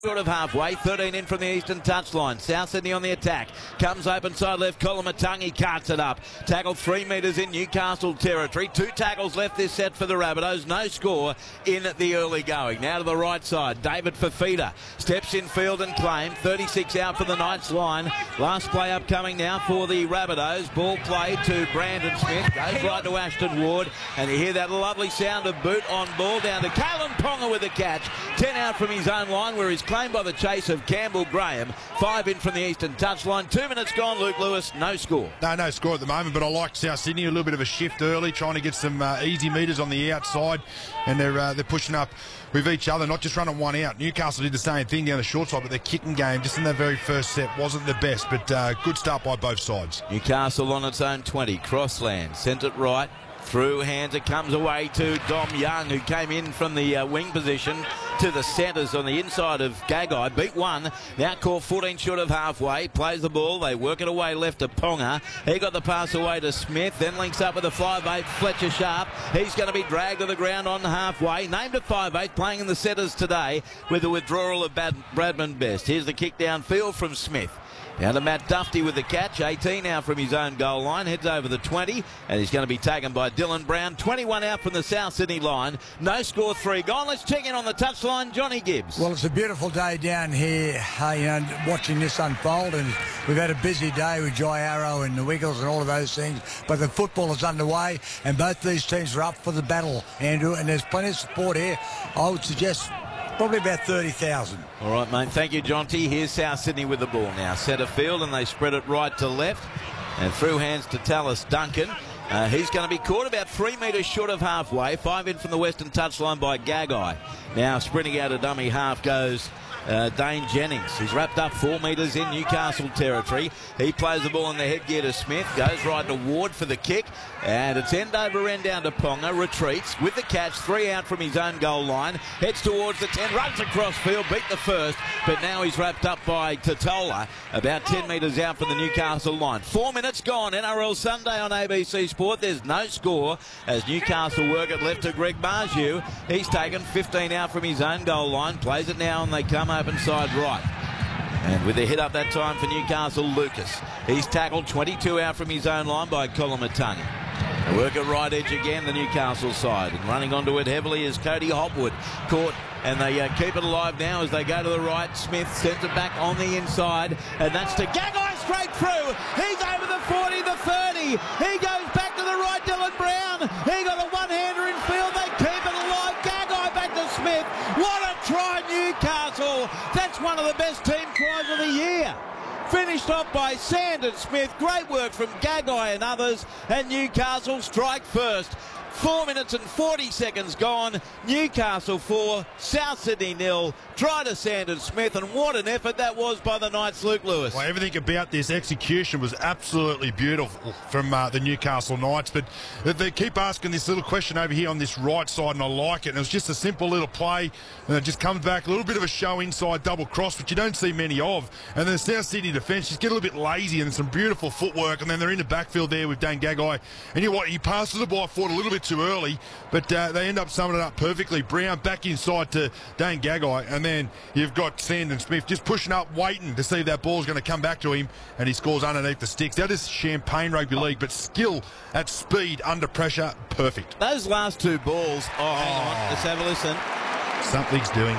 Short of halfway, 13 in from the eastern touchline. South Sydney on the attack. Comes open side left, Colomatungi carts it up. Tackle 3 metres in Newcastle territory. 2 tackles left this set for the Rabbitohs. No score in the early going. Now to the right side, David Fifita steps in field and claim. 36 out for the Knights line. Last play upcoming now for the Rabbitohs. Ball played to Brandon Smith. Goes right to Ashton Ward. And you hear that lovely sound of boot on ball down to Kalen Ponga with the catch. 10 out from his own line where he's claimed by the chase of Campbell Graham. 5 in from the eastern touchline. 2 minutes gone, Luke Lewis. No score. No score at the moment, but I like South Sydney. A little bit of a shift early, trying to get some easy metres on the outside, and they're pushing up with each other, not just running one out. Newcastle did the same thing down the short side, but their kicking game just in the very first set wasn't the best, but good start by both sides. Newcastle on its own 20. Crossland sent it right. Through hands, it comes away to Dom Young, who came in from the wing position to the centres on the inside of Gagai. Beat one. Now caught 14 short of halfway. Plays the ball. They work it away left to Ponga. He got the pass away to Smith. Then links up with the 5'8", Fletcher Sharp. He's going to be dragged to the ground on halfway. Named at 5'8", playing in the centres today with the withdrawal of Bradman Best. Here's the kick downfield from Smith. Down to Matt Dufty with the catch. 18 now from his own goal line. Heads over the 20. And he's going to be taken by Dylan Brown. 21 out from the South Sydney line. No score, 3 gone. Let's check in on the touchline. Johnny Gibbs. Well, it's a beautiful day down here, watching this unfold. And we've had a busy day with Jai Arrow and the Wiggles and all of those things. But the football is underway. And both these teams are up for the battle, Andrew. And there's plenty of support here. I would suggest probably about 30,000. All right, mate. Thank you, John T. Here's South Sydney with the ball now. Centre field, and they spread it right to left. And through hands to Tallis Duncan. He's going to be caught about 3 metres short of halfway. 5 in from the western touchline by Gagai. Now sprinting out of dummy half goes Dane Jennings. He's wrapped up 4 metres in Newcastle territory. He plays the ball in the headgear to Smith. Goes right to Ward for the kick. And it's end over end down to Ponga. Retreats with the catch. 3 out from his own goal line. Heads towards the 10. Runs across field. Beat the first. But now he's wrapped up by Totola. About 10 metres out from the Newcastle line. 4 minutes gone. NRL Sunday on ABC Sport. There's no score as Newcastle work it left to Greg Marju. He's taken 15 out from his own goal line. Plays it now and they come open side right. And with a hit up that time for Newcastle, Lucas. He's tackled 22 out from his own line by Colomatungi. They work at right edge again, the Newcastle side. And running onto it heavily is Cody Hopwood. Caught, and they keep it alive now as they go to the right. Smith sends it back on the inside. And that's to Gagai straight through. He's over the 40, the 30. He goes back to the right, Dylan Brown. He got a one-hander in field. They keep it alive. Gagai back to Smith. What a try, Newcastle. That's one of the best team tries of the year. Finished off by Sandon Smith. Great work from Gagai and others. And Newcastle strike first. 4 minutes and 40 seconds gone. Newcastle 4, South Sydney 0. Try to Sandon Smith, and what an effort that was by the Knights, Luke Lewis. Well, everything about this execution was absolutely beautiful from the Newcastle Knights, but they keep asking this little question over here on this right side, and I like it. And it was just a simple little play, and it just comes back, a little bit of a show inside double cross, which you don't see many of. And then the South Sydney defence just get a little bit lazy, and some beautiful footwork, and then they're in the backfield there with Dane Gagai. And you know what, he passes the ball forward a little bit too early, but they end up summing it up perfectly. Brown back inside to Dane Gagai, and then you've got Sandon Smith just pushing up, waiting to see if that ball's going to come back to him, and he scores underneath the sticks. That is Champagne Rugby League, but skill at speed under pressure, perfect. Those last 2 balls, hang on, let's have a listen. Something's doing.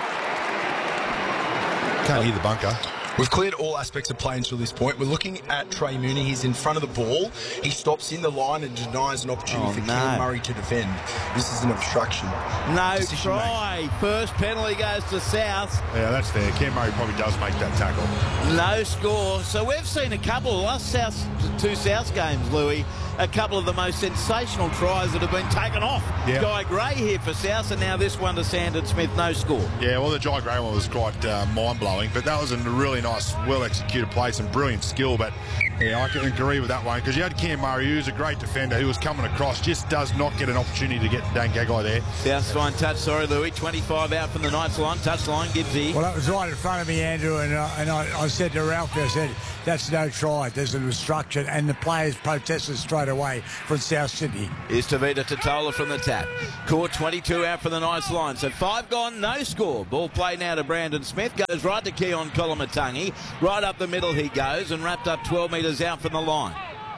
Can't hear the bunker. We've cleared all aspects of play until this point. We're looking at Trey Mooney. He's in front of the ball. He stops in the line and denies an opportunity for Cam Murray to defend. This is an obstruction. No try. First penalty goes to South. Yeah, that's fair. Cam Murray probably does make that tackle. No score. So we've seen a couple of last two South games, Louis. A couple of the most sensational tries that have been taken off. Yep. Guy Gray here for South, and now this one to Sandon Smith. No score. Yeah, well, the Jai Gray one was quite mind-blowing, but that was a really nice, well-executed play, some brilliant skill. But, yeah, I can agree with that one because you had Cam Murray, who's a great defender, who was coming across, just does not get an opportunity to get Dane Gagai there. South's fine touch, sorry, Louis. 25 out from the Knights line. Touch line, Gibbsy. Well, that was right in front of me, Andrew, and I said to Ralph, I said, that's no try. There's an obstruction, and the players protested straight away from South Sydney. Here's Tavita Totola from the tap. Court 22 out for the Knights line. So 5 gone, no score. Ball played now to Brandon Smith. Goes right to Keon Kolomatangi. Right up the middle he goes and wrapped up 12 metres out from the line.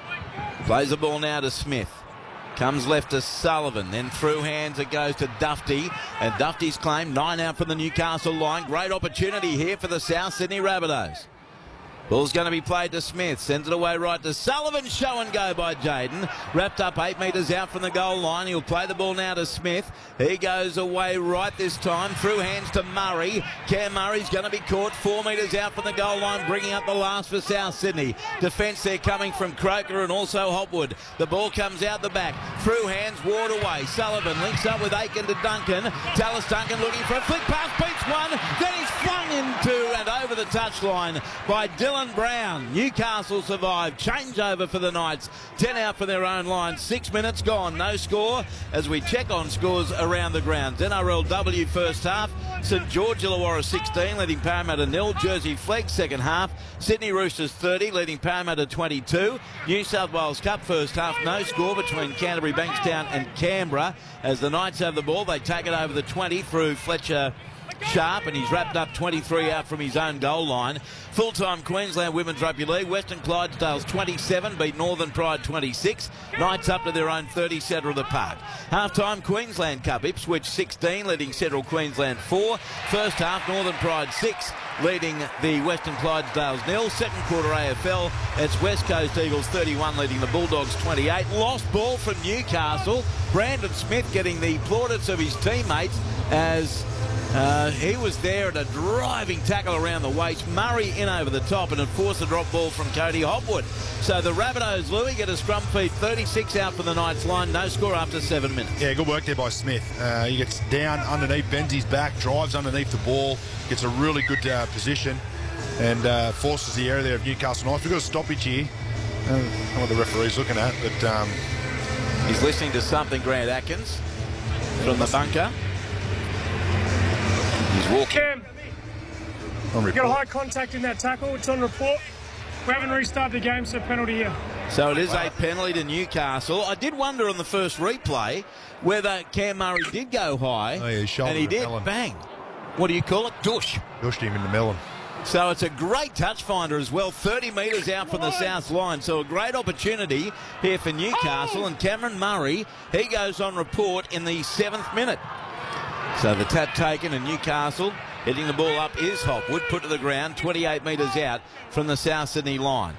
Plays the ball now to Smith. Comes left to Sullivan, then through hands it goes to Dufty, and Dufty's claim 9 out from the Newcastle line. Great opportunity here for the South Sydney Rabbitohs. Ball's going to be played to Smith. Sends it away right to Sullivan. Show and go by Jaden. Wrapped up 8 metres out from the goal line. He'll play the ball now to Smith. He goes away right this time. Through hands to Murray. Cam Murray's going to be caught 4 metres out from the goal line, bringing up the last for South Sydney. Defence there coming from Croker and also Hopwood. The ball comes out the back. Through hands, Ward away. Sullivan links up with Aiken to Duncan. Tallis Duncan looking for a flick pass. Beats one. Then he's flung into and over the touchline by Dylan Brown. Newcastle survived. Changeover for the Knights. 10 out for their own line. 6 minutes gone. No score as we check on scores around the grounds. NRLW first half. St George Illawarra 16 leading Parramatta 0. Jersey Flegg second half. Sydney Roosters 30 leading Parramatta 22. New South Wales Cup first half. No score between Canterbury, Bankstown and Canberra. As the Knights have the ball, they take it over the 20 through Fletcher Sharp, and he's wrapped up 23 out from his own goal line. Full-time Queensland Women's Rugby League. Western Clydesdales 27 beat Northern Pride 26. Knights up to their own 30, centre of the park. Half-time Queensland Cup. Ipswich 16 leading Central Queensland 4. First half Northern Pride 6 leading the Western Clydesdales 0. Second quarter AFL, it's West Coast Eagles 31 leading the Bulldogs 28. Lost ball from Newcastle. Brandon Smith getting the plaudits of his teammates as he was there at a driving tackle around the waist. Murray in over the top and enforced the drop ball from Cody Hopwood. So the Rabbitohs, Louis, get a scrum feed. 36 out for the Knights line. No score after 7 minutes. Yeah, good work there by Smith. He gets down underneath, bends his back, drives underneath the ball, gets a really good position and forces the area there of Newcastle Knights. We've got a stoppage here. I don't know what the referee's looking at, but he's listening to something, Grant Atkins, from the bunker. He's walking. Cam, you got a high contact in that tackle. It's on report. We haven't restarted the game, so penalty here. So it is a penalty to Newcastle. I did wonder on the first replay whether Cam Murray did go high. Oh, yeah, and he did. Melon. Bang. What do you call it? Dush. Dushed him in the melon. So it's a great touch finder as well. 30 metres out from the South line. So a great opportunity here for Newcastle. And Cameron Murray, he goes on report in the 7th minute. So the tap taken, and Newcastle hitting the ball up is Hopwood, put to the ground 28 metres out from the South Sydney line.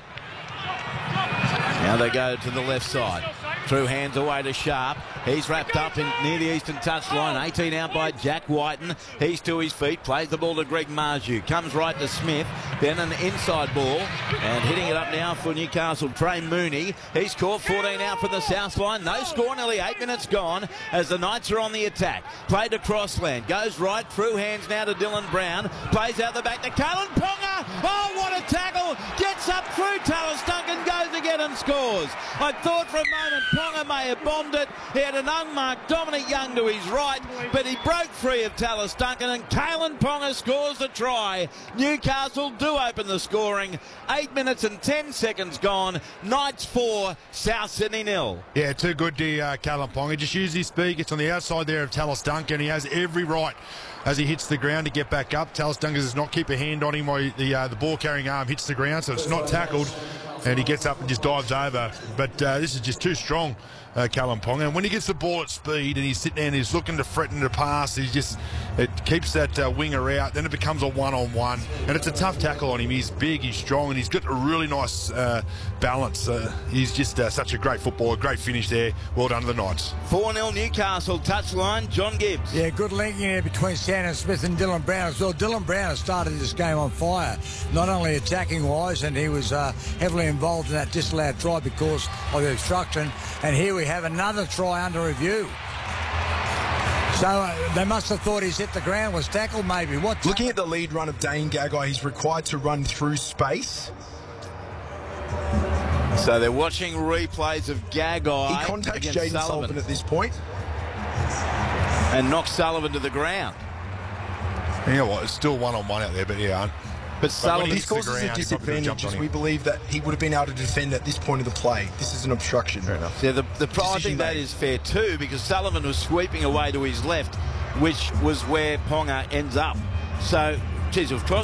Now they go to the left side. Through hands away to Sharp. He's wrapped up in near the eastern touchline. 18 out by Jack Whiten. He's to his feet. Plays the ball to Greg Marju. Comes right to Smith. Then an inside ball. And hitting it up now for Newcastle, Trey Mooney. He's caught 14 out from the south line. No score, nearly 8 minutes gone as the Knights are on the attack. Played to Crossland. Goes right through hands now to Dylan Brown. Plays out the back to Kalen Ponga. Oh, what a tackle. Gets up through Tallis Duncan. Goes again and scores. I thought for a moment Ponga may have bombed it. He had an unmarked Dominic Young to his right, but he broke free of Tallis Duncan, and Kalen Ponga scores the try. Newcastle do open the scoring. 8 minutes and 10 seconds gone. Knights 4, South Sydney 0. Yeah, too good to Kalen Ponga. Just use his speed. Gets on the outside there of Tallis Duncan. He has every right as he hits the ground to get back up. Tallis Duncan does not keep a hand on him while the ball-carrying arm hits the ground, so it's not tackled. And he gets up and just dives over. But this is just too strong, Kalen Ponga. And when he gets the ball at speed and he's sitting there and he's looking to threaten to pass, it keeps that winger out. Then it becomes a one-on-one. And it's a tough tackle on him. He's big, he's strong, and he's got a really nice balance. He's just such a great footballer. Great finish there. Well done to the Knights. 4-0 Newcastle. Touchline, John Gibbs. Yeah, good linking there between Shannon Smith and Dylan Brown as well. Dylan Brown has started this game on fire, not only attacking-wise, and he was heavily involved in that disallowed try because of the obstruction. And here we have another try under review. So they must have thought he's hit the ground, was tackled maybe. What? Looking at the lead run of Dane Gagai, he's required to run through space. So they're watching replays of Gagai. He contacts against Jaden Sullivan at this point. And knocks Sullivan to the ground. You know what? It's still one-on-one out there, but yeah. But Sullivan This causes a disadvantage as we believe that he would have been able to defend at this point of the play. This is an obstruction. Fair enough. Yeah, I think that is fair too, because Sullivan was sweeping away to his left, which was where Ponga ends up. So, geez, of course